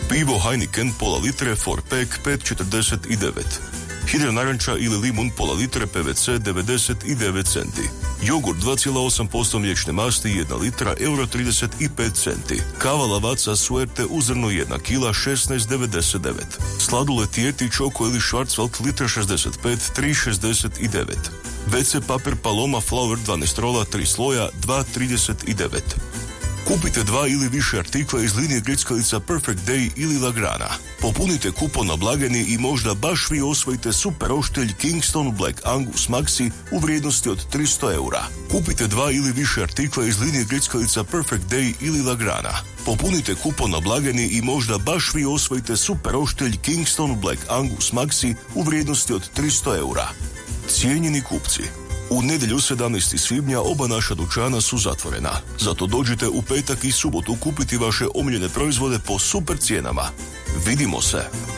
Pivo Heineken pola litre 4-pack 5,49. Hidra naranča ili limun pola litre PVC 99 centi. Jogurt 2,8% mliječne masti 1 litra euro 35 centi. Kava Lavazza Suerte u zrnu 1 kila 16,99. Sladoled Yeti Čoko ili Schwarzwald litra 65 3,69. WC papir Paloma Flower 12 rola 3 sloja 2,39. Kupite 2 ili više artikla iz linije grickalica Perfect Day ili Lagrana. Popunite kupon na blagajni i možda baš vi osvojite super oštelj Kingston Black Angus Maxi u vrijednosti od 300 eura. Kupite 2 ili više artikla iz linije grickalica Perfect Day ili Lagrana. Popunite kupon na blagajni i možda baš vi osvojite super oštelj Kingston Black Angus Maxi u vrijednosti od 300 eura. Cijenjeni kupci, u nedjelju 17. svibnja oba naša dućana su zatvorena. Zato dođite u petak i subotu kupiti vaše omiljene proizvode po super cijenama. Vidimo se!